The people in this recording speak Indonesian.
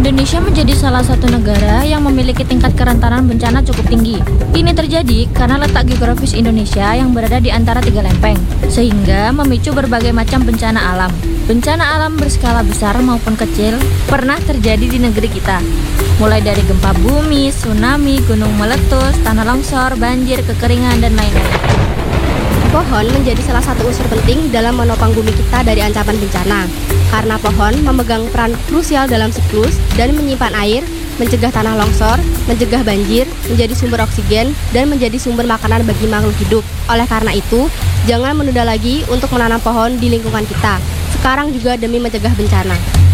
Indonesia menjadi salah satu negara yang memiliki tingkat kerentanan bencana cukup tinggi. Ini terjadi karena letak geografis Indonesia yang berada di antara tiga lempeng, sehingga memicu berbagai macam bencana alam. Bencana alam berskala besar maupun kecil pernah terjadi di negeri kita, mulai dari gempa bumi, tsunami, gunung meletus, tanah longsor, banjir, kekeringan, dan lain-lain. Pohon menjadi salah satu unsur penting dalam menopang bumi kita dari ancaman bencana. Karena pohon memegang peran krusial dalam siklus dan menyimpan air, mencegah tanah longsor, mencegah banjir, menjadi sumber oksigen, dan menjadi sumber makanan bagi makhluk hidup. Oleh karena itu, jangan menunda lagi untuk menanam pohon di lingkungan kita. Sekarang juga demi mencegah bencana.